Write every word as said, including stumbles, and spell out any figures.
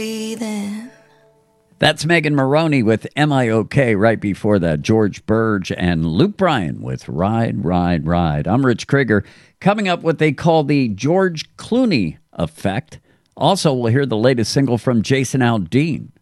That's Megan Maroney with M I O K. Right before that, George Burge and Luke Bryan with Ride, Ride, Ride. I'm Rich Krieger. Coming up, what they call the George Clooney effect. Also, we'll hear the latest single from Jason Aldean.